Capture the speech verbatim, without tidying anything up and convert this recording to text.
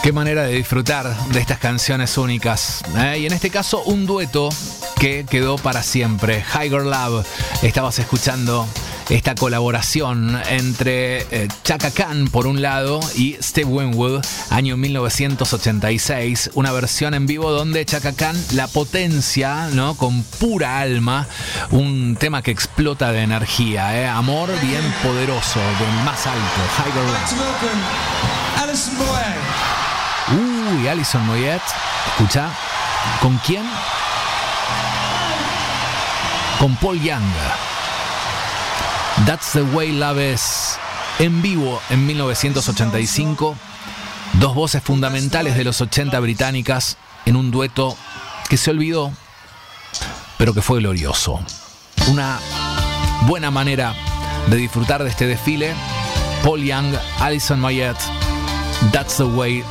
Qué manera de disfrutar de estas canciones únicas, ¿eh? Y en este caso un dueto que quedó para siempre. Higher Love, estabas escuchando esta colaboración entre eh, Chaka Khan por un lado y Steve Winwood, año mil novecientos ochenta y seis, una versión en vivo donde Chaka Khan la potencia, ¿no? Con pura alma, un tema que explota de energía, ¿eh? Amor bien poderoso, del más alto. Higher Love. Alison Moyet. Uy, Alison Moyet, escucha, ¿con quién? Con Paul Young. That's the Way Love Is, en vivo en mil novecientos ochenta y cinco, dos voces fundamentales de los ochenta británicas en un dueto que se olvidó, pero que fue glorioso. Una buena manera de disfrutar de este desfile. Paul Young, Alison Moyet, That's the Way